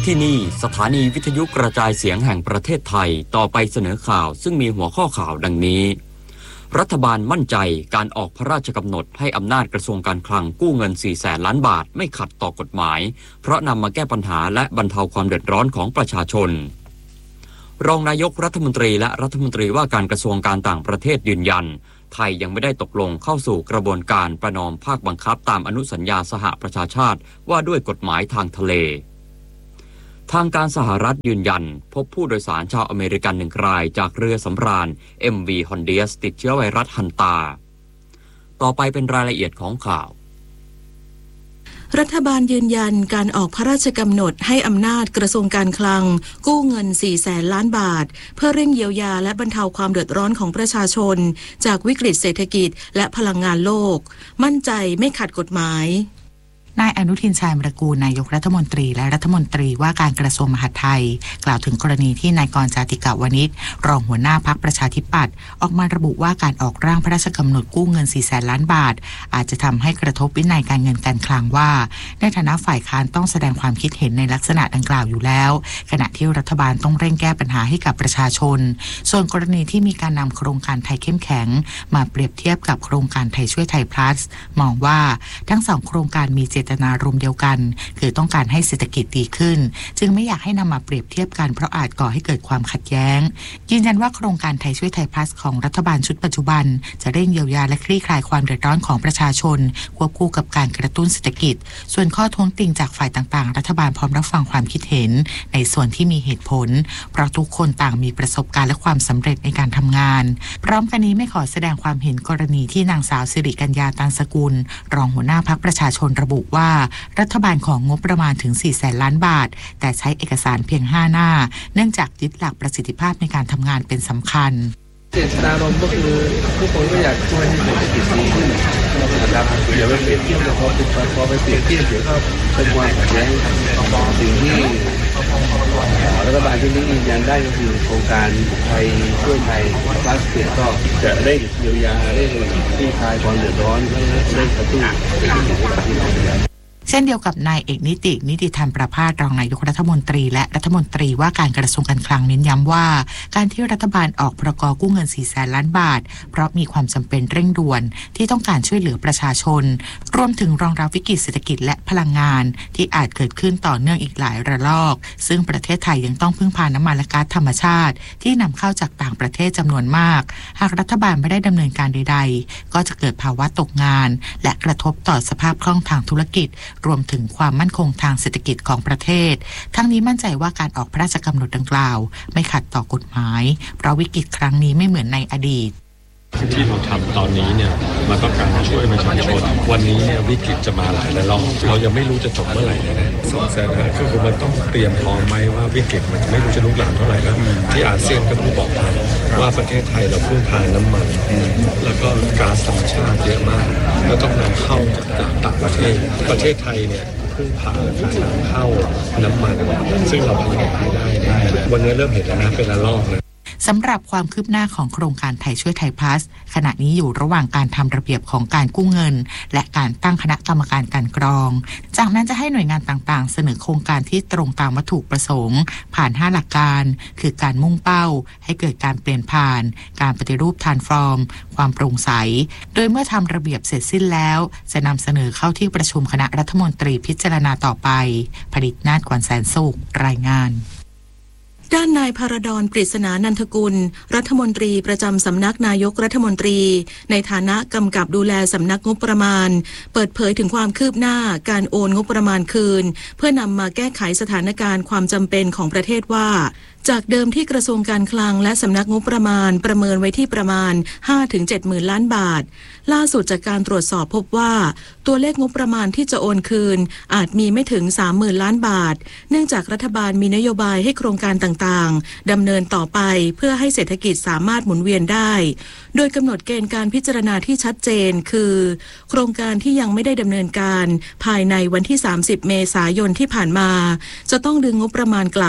ที่นี่สถานีวิทยุกระจายเสียงแห่งประเทศไทยต่อไปเสนอข่าวซึ่งมีหัวข้อข่าวดังนี้รัฐบาลมั่นใจการออกพระราชกำหนดให้อำนาจกระทรวงการคลังกู้เงิน 400,000 ล้านบาทไม่ขัดต่อกฎหมายเพราะนำมาแก้ปัญหาและบรรเทาความเดือดร้อนของประชาชนรองนายกรัฐมนตรีและรัฐมนตรีว่าการกระทรวงการต่างประเทศยืนยันไทยยังไม่ได้ตกลงเข้าสู่กระบวนการประนอมภาคบังคับตามอนุสัญญาสหประชาชาติว่าด้วยกฎหมายทางทะเลทางการสหรัฐยืนยันพบผู้โดยสารชาวอเมริกัน1 รายจากเรือสำราญ MV Hondias ติดเชื้อไวรัสฮันตาต่อไปเป็นรายละเอียดของข่าวรัฐบาลยืนยันการออกพระราชกำหนดให้อำนาจกระทรวงการคลังกู้เงิน 400,000 ล้านบาทเพื่อเร่งเยียวยาและบรรเทาความเดือดร้อนของประชาชนจากวิกฤตเศรษฐกิจและพลังงานโลกมั่นใจไม่ขัดกฎหมายนายอนุทินชาญวิรากูลนายกรัฐมนตรีและรัฐมนตรีว่าการกระทรวงมหาดไทยกล่าวถึงกรณีที่นายกรณ์ จาติกาวณิชรองหัวหน้าพรรคประชาธิปัตย์ออกมาระบุว่าการออกร่างพระราชกำหนดกู้เงิน 400,000 ล้านบาทอาจจะทำให้กระทบวินัยการเงินการคลังว่าในฐานะฝ่ายค้านต้องแสดงความคิดเห็นในลักษณะดังกล่าวอยู่แล้วขณะที่รัฐบาลต้องเร่งแก้ปัญหาให้กับประชาชนส่วนกรณีที่มีการนำโครงการไทยเข้มแข็งมาเปรียบเทียบกับโครงการไทยช่วยไทย plus มองว่าทั้ง2โครงการมีเจตนารมณ์เดียวกันคือต้องการให้เศรษฐกิจดีขึ้นจึงไม่อยากให้นำมาเปรียบเทียบกันเพราะอาจก่อให้เกิดความขัดแย้งยืนยันว่าโครงการไทยช่วยไทย plus ของรัฐบาลชุดปัจจุบันจะเร่งเยียวยาและคลี่คลายความเดือดร้อนของประชาชนควบคู่กับการกระตุ้นเศรษฐกิจส่วนข้อท้วงติงจากฝ่ายต่างๆรัฐบาลพร้อมรับฟังความคิดเห็นในส่วนที่มีเหตุผลเพราะทุกคนต่างมีประสบการณ์และความสำเร็จในการทำงานพร้อมกันนี้ไม่ขอแสดงความเห็นกรณีที่นางสาวสิริกัญญา ตันสกุลรองหัวหน้าพรรคประชาชนระบุว่ารัฐบาลของงบประมาณถึง 400,000 ล้านบาทแต่ใช้เอกสารเพียง5 หน้าเนื่องจากยึดหลักประสิทธิภาพในการทำงานเป็นสำคัญเจตนารมณ์ก็คือทุกคนก็อยากช่วยให้เศรษฐกิจดีขึ้นนะครับอย่าไปเปรียบเทียบกับพอไปเปรียบเทียบเดี๋ยวก็เป็นความขัดแย้งสิ่งที่รัฐบาลที่นี้ยืนยันได้ก็คือโครงการไทยช่วยไทยพลัสก็จะเร่งเยียวยาเร่งคลี่คลายความเดือดร้อนและเร่งกระตุ้นเศรษฐกิจให้กับพี่น้องประชาชนเช่นเดียวกับนายเอกนิติธรรมประภาสรองนายกรัฐมนตรีและรัฐมนตรีว่าการกระทรวงการคลังเน้นย้ำว่าการที่รัฐบาลออกพรก.กู้เงิน 400,000 ล้านบาทเพราะมีความจำเป็นเร่งด่วนที่ต้องการช่วยเหลือประชาชนรวมถึงรองรับวิกฤตเศรษฐกิจและพลังงานที่อาจเกิดขึ้นต่อเนื่องอีกหลายระลอกซึ่งประเทศไทยยังต้องพึ่งพาน้ำมันและก๊าซธรรมชาติที่นำเข้าจากต่างประเทศจำนวนมากหากรัฐบาลไม่ได้ดำเนินการใดๆก็จะเกิดภาวะตกงานและกระทบต่อสภาพคล่องทางธุรกิจรวมถึงความมั่นคงทางเศรษฐกิจของประเทศทั้งนี้มั่นใจว่าการออกพระราชกำหนดดังกล่าวไม่ขัดต่อกฎหมายเพราะวิกฤตครั้งนี้ไม่เหมือนในอดีตที่เราทำตอนนี้เนี่ยมันต้องการช่วยประชาชนวันนี้เนี่ยวิกฤตจะมาหลายระลอกเรายังไม่รู้จะจบเมื่อไหร่นะ200,000ก็คือมันต้องเตรียมพร้อมไหมว่าวิกฤตมันจะไม่รู้จะลุกลามเท่าไหร่แล้วที่อาเซียนก็รู้บอกว่าประเทศไทยเราพึ่งพาน้ำมันแล้วก็ก๊าซธรรมชาติเยอะมากแล้วต้องนำเข้าจากต่างประเทศไทยเนี่ยพึ่งพาการนำเข้าน้ำมันซึ่งเราผลิตไม่ได้วันนี้เริ่มเห็นแล้วนะเป็นระลอกนะสำหรับความคืบหน้าของโครงการไทยช่วยไทยพลัสขณะนี้อยู่ระหว่างการทำระเบียบของการกู้เงินและการตั้งคณะกรรมการกรองจากนั้นจะให้หน่วยงานต่างๆเสนอโครงการที่ตรงตามวัตถุประสงค์ผ่าน5หลักการคือการมุ่งเป้าให้เกิดการเปลี่ยนผ่านการปฏิรูปทรานส์ฟอร์มความโปร่งใสโดยเมื่อทำระเบียบเสร็จสิ้นแล้วจะนำเสนอเข้าที่ประชุมคณะรัฐมนตรีพิจารณาต่อไปผลิตนาฏ กวนแสนสุขรายงานด้านนายภารดร ปริศนานันทกุลรัฐมนตรีประจำสำนักนายกรัฐมนตรีในฐานะกำกับดูแลสำนักงบประมาณเปิดเผยถึงความคืบหน้าการโอนงบประมาณคืนเพื่อนำมาแก้ไขสถานการณ์ความจำเป็นของประเทศว่าจากเดิมที่กระทรวงการคลังและสำนักงบประมาณประเมินไว้ที่ประมาณ 5-7 หมื่นล้านบาทล่าสุดจากการตรวจสอบพบว่าตัวเลขงบประมาณที่จะโอนคืนอาจมีไม่ถึง 30,000 ล้านบาทเนื่องจากรัฐบาลมีนโยบายให้โครงการต่างๆดำเนินต่อไปเพื่อให้เศรษฐกิจสามารถหมุนเวียนได้โดยกำหนดเกณฑ์การพิจารณาที่ชัดเจนคือโครงการที่ยังไม่ได้ดำเนินการภายในวันที่30 เมษายนที่ผ่านมาจะต้องดึงงบประมาณกลับ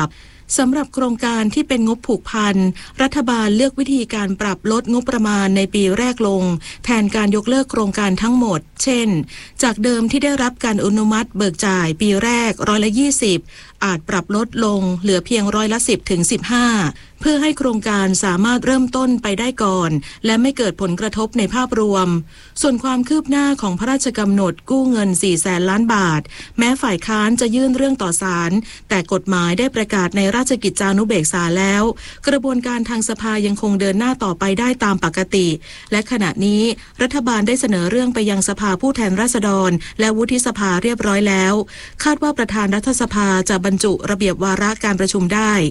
สำหรับโครงการที่เป็นงบผูกพันรัฐบาลเลือกวิธีการปรับลดงบประมาณในปีแรกลงแทนการยกเลิกโครงการทั้งหมดเช่นจากเดิมที่ได้รับการอนุมัติเบิกจ่ายปีแรก20%อาจปรับลดลงเหลือเพียง10%ถึง 15%เพื่อให้โครงการสามารถเริ่มต้นไปได้ก่อนและไม่เกิดผลกระทบในภาพรวมส่วนความคืบหน้าของพระราชกำหนดกู้เงิน 400,000 ล้านบาทแม้ฝ่ายค้านจะยื่นเรื่องต่อศาลแต่กฎหมายได้ประกาศในราชกิจจานุเบกษาแล้วกระบวนการทางสภายังคงเดินหน้าต่อไปได้ตามปกติและขณะนี้รัฐบาลได้เสนอเรื่องไปยังสภาผู้แทนราษฎรและวุฒิสภาเรียบร้อยแล้วคาดว่าประธานรัฐสภาจะบรรจุระเบียบวาระการประชุมได้